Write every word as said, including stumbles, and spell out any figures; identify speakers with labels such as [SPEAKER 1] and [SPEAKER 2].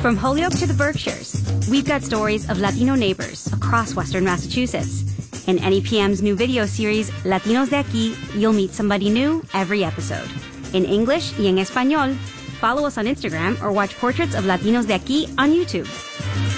[SPEAKER 1] From Holyoke to the Berkshires, we've got stories of Latino neighbors across Western Massachusetts. In N E P M's new video series, Latinos de Aquí, you'll meet somebody new every episode. In English y en español, follow us on Instagram or watch Portraits of Latinos de Aquí on YouTube.